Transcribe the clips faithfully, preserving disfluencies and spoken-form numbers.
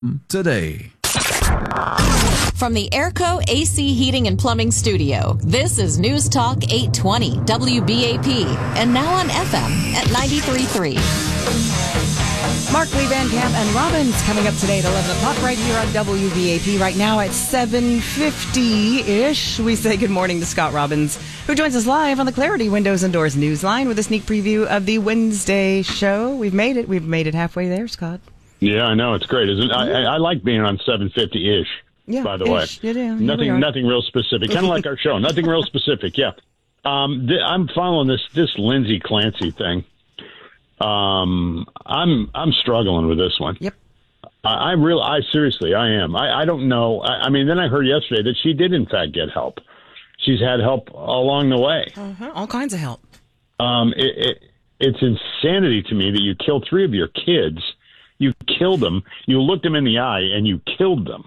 today. From the Airco A C Heating and Plumbing Studio, this is News Talk eight twenty W B A P, and now on F M at ninety-three point three. Markley, Van Camp, and Robbins coming up today at eleven o'clock right here on W B A P. Right now at seven fifty-ish, we say good morning to Scott Robbins, who joins us live on the Clarity Windows and Doors Newsline with a sneak preview of the Wednesday show. We've made it. We've made it halfway there, Scott. Yeah, I know. It's great, isn't it? I, I like being on seven fifty-ish, yeah, by the ish. way. Yeah, yeah, nothing nothing real specific. Kind of like our show. Nothing real specific, yeah. Um, th- I'm following this this Lindsay Clancy thing. Um, I'm I'm struggling with this one. Yep. I, I real I seriously I am. I, I don't know. I, I mean, then I heard yesterday that she did in fact get help. She's had help along the way. Uh-huh. All kinds of help. Um, it, it it's insanity to me that you killed three of your kids. You killed them. You looked them in the eye and you killed them.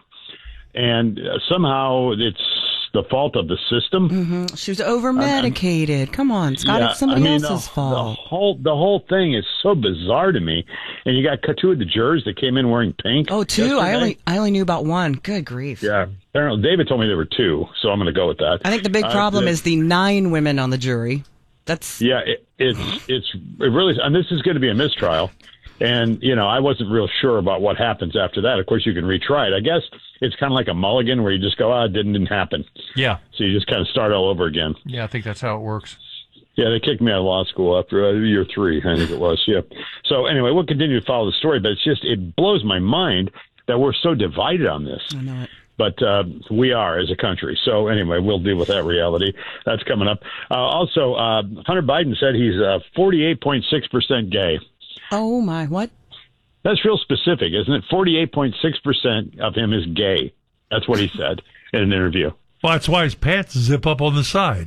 And uh, somehow it's the fault of the system. Mm-hmm. She was over medicated. Come on, Scott. Yeah, It's somebody I mean, else's the, fault. The whole the whole thing is so bizarre to me. And you got two of the jurors that came in wearing pink. Oh, two? Yesterday. I only I only knew about one. Good grief. Yeah. Apparently, David told me there were two, so I'm going to go with that. I think the big problem uh, is the nine women on the jury. That's yeah. It, it's it's it really, and this is going to be a mistrial. And, you know, I wasn't real sure about what happens after that. Of course, you can retry it. I guess it's kind of like a mulligan where you just go, ah, it didn't, didn't happen. Yeah. So you just kind of start all over again. Yeah, I think that's how it works. Yeah, they kicked me out of law school after uh, year three, I think it was. Yeah. So anyway, we'll continue to follow the story, but it's just, it blows my mind that we're so divided on this. I know it. But uh, we are as a country. So anyway, we'll deal with that reality. That's coming up. Uh, also, uh, Hunter Biden said he's uh, forty-eight point six percent gay. Oh, my, what? That's real specific, isn't it? forty-eight point six percent of him is gay. That's what he said in an interview. Well, that's why his pants zip up on the side.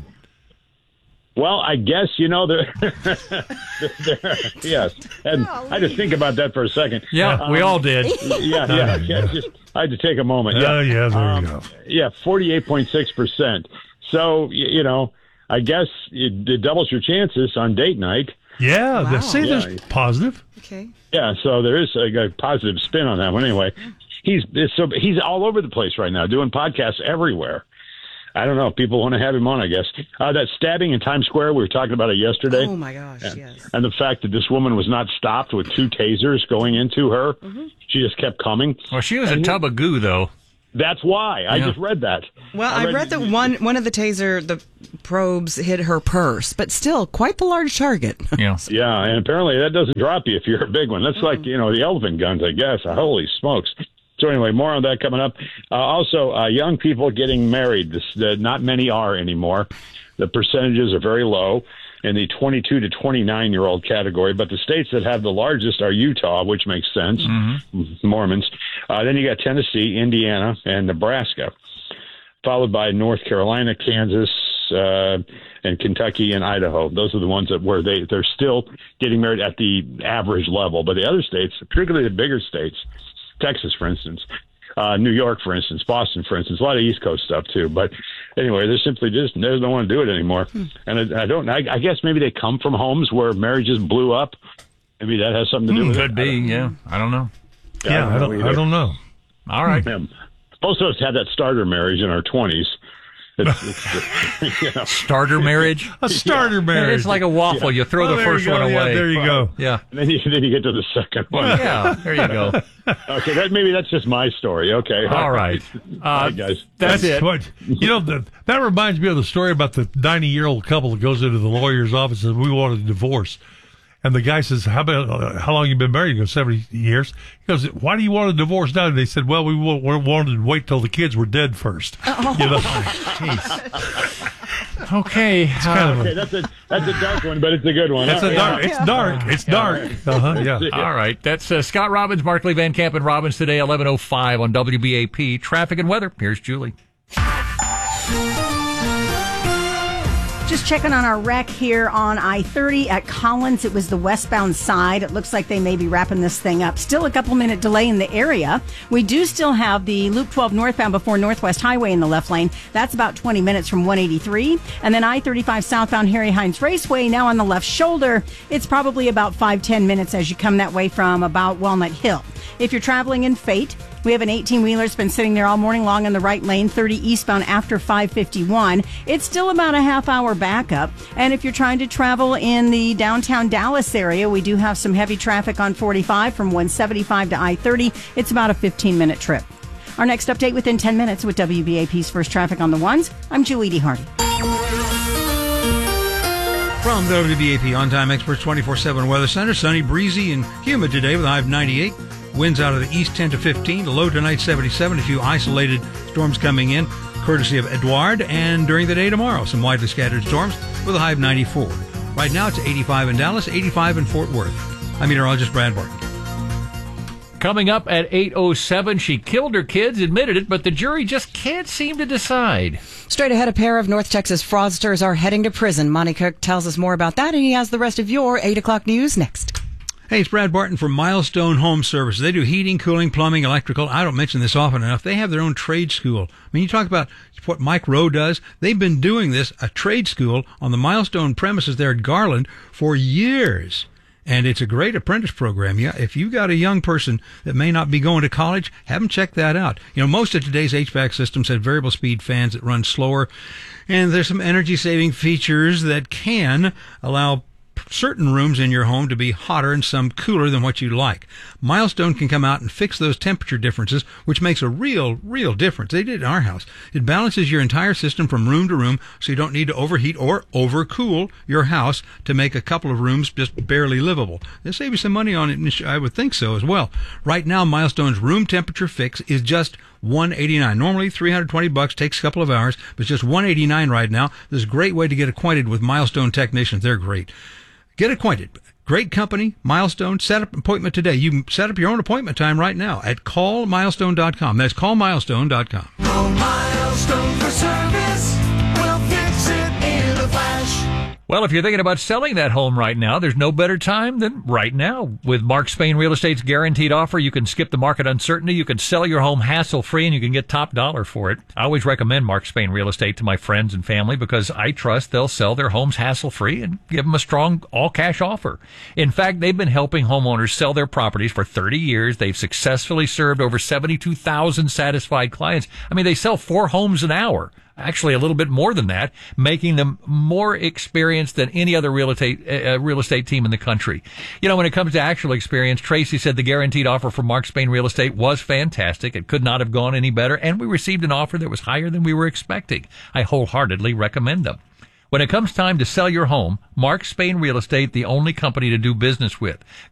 Well, I guess, you know, they're, they're, yes. And I had to think about that for a second. Yeah, um, we all did. Yeah, yeah. yeah just, I had to take a moment. Oh, yeah, yeah, there um, you go. Yeah, forty-eight point six percent. So, you know, I guess it, it doubles your chances on date night. Yeah, wow. see, yeah. there's positive. Okay. Yeah, so there is a, a positive spin on that one. Anyway, he's so he's all over the place right now, doing podcasts everywhere. I don't know. People want to have him on, I guess. Uh, that stabbing in Times Square, we were talking about it yesterday. Oh, my gosh, and, yes. And the fact that this woman was not stopped with two tasers going into her. Mm-hmm. She just kept coming. Well, she was and a tub of goo, though. That's why. I yeah. just read that. Well, I read, I read that one one of the taser, the probes hit her purse, but still quite the large target. Yeah. Yeah, and apparently that doesn't drop you if you're a big one. That's mm-hmm. like, you know, the elephant guns, I guess. Holy smokes. So anyway, more on that coming up. Uh, also, uh, young people getting married. This, uh, not many are anymore. The percentages are very low in the twenty-two to twenty-nine-year-old category. But the states that have the largest are Utah, which makes sense, mm-hmm. Mormons. Uh, then you got Tennessee, Indiana, and Nebraska, followed by North Carolina, Kansas, uh, and Kentucky and Idaho. Those are the ones that where they, they're still getting married at the average level. But the other states, particularly the bigger states, Texas, for instance, uh, New York, for instance, Boston, for instance, a lot of East Coast stuff too. But anyway, they're simply just, they don't want to do it anymore. Hmm. And I, I don't, I, I guess maybe they come from homes where marriages blew up. Maybe that has something to do mm, with could it. Could be, yeah. I don't know. Yeah, I don't, I don't know. All right. Yeah. Most of us had that starter marriage in our twenties. It's, it's, you know. Starter marriage? A starter yeah. marriage. It's like a waffle. Yeah. You throw well, the first one away. Yeah, there you go. Yeah. And then you, then you get to the second one. Yeah, there you go. Okay, that maybe that's just my story. Okay. All right. Uh, All right, guys. That's, that's it. What, you know, the, that reminds me of the story about the ninety-year-old couple that goes into the lawyer's office and says, we want a divorce. And the guy says, how about, uh, how long you been married? He goes, seventy years. He goes, why do you want a divorce now? And they said, well, we, we wanted to wait till the kids were dead first. Oh. You know? Okay. It's kind of okay, a, that's a that's a dark one, but it's a good one. That's a dark. It's dark. It's dark. Uh-huh, yeah. All right. That's uh, Scott Robbins, Markley, Van Camp, and Robbins today, eleven oh five on W B A P. Traffic and weather. Here's Julie. Just checking on our wreck here on I thirty at Collins. It was the westbound side. It looks like they may be wrapping this thing up. Still a couple minute delay in the area. We do still have the Loop twelve northbound before Northwest Highway in the left lane. That's about twenty minutes from one eighty-three. And then I thirty-five southbound Harry Hines Raceway now on the left shoulder. It's probably about five, ten minutes as you come that way from about Walnut Hill. If you're traveling in Fate, We have an eighteen-wheeler that's been sitting there all morning long in the right lane, thirty eastbound after five fifty-one. It's still about a half hour backup. And if you're trying to travel in the downtown Dallas area, we do have some heavy traffic on forty-five from one seventy-five to I thirty. It's about a fifteen-minute trip. Our next update within ten minutes with W B A P's First Traffic on the Ones. I'm Julie D. Hardy. From the W B A P On-Time Experts twenty-four seven Weather Center, sunny, breezy, and humid today with a high of ninety-eight. Winds out of the east ten to fifteen. The low tonight seventy-seven. A few isolated storms coming in, courtesy of Edouard. And during the day tomorrow, some widely scattered storms with a high of ninety-four. Right now it's eighty-five in Dallas, eighty-five in Fort Worth. I'm meteorologist Brad Barton. Coming up at eight oh seven, she killed her kids, admitted it, but the jury just can't seem to decide. Straight ahead, a pair of North Texas fraudsters are heading to prison. Monty Cook tells us more about that, and he has the rest of your eight o'clock news next. Hey, it's Brad Barton from Milestone Home Services. They do heating, cooling, plumbing, electrical. I don't mention this often enough. They have their own trade school. I mean, you talk about what Mike Rowe does. They've been doing this, a trade school, on the Milestone premises there at Garland for years. And it's a great apprentice program. Yeah, if you got a young person that may not be going to college, have them check that out. You know, most of today's H V A C systems have variable speed fans that run slower, and there's some energy saving features that can allow certain rooms in your home to be hotter and some cooler than what you like. Milestone can come out and fix those temperature differences, which makes a real, real difference. They did it in our house. It balances your entire system from room to room, so you don't need to overheat or overcool your house to make a couple of rooms just barely livable. They'll save you some money on it, and I would think so as well. Right now, Milestone's room temperature fix is just one hundred eighty-nine dollars. Normally three hundred twenty bucks, takes a couple of hours, but it's just one hundred eighty-nine dollars right now. This is a great way to get acquainted with Milestone technicians. They're great. Get acquainted. Great company, Milestone. Set up an appointment today. You can set up your own appointment time right now at call milestone dot com. That's call milestone dot com. Call Milestone for service. We'll fix it in a flash. Well, if you're thinking about selling that home right now, there's no better time than right now. With Mark Spain Real Estate's guaranteed offer, you can skip the market uncertainty, you can sell your home hassle-free, and you can get top dollar for it. I always recommend Mark Spain Real Estate to my friends and family because I trust they'll sell their homes hassle-free and give them a strong all-cash offer. In fact, they've been helping homeowners sell their properties for thirty years. They've successfully served over seventy-two thousand satisfied clients. I mean, they sell four homes an hour. Actually, a little bit more than that, making them more experienced than any other real estate uh, real estate team in the country. You know, when it comes to actual experience, Tracy said the guaranteed offer from Mark Spain Real Estate was fantastic. It could not have gone any better, and we received an offer that was higher than we were expecting. I wholeheartedly recommend them. When it comes time to sell your home, Mark Spain Real Estate, the only company to do business with.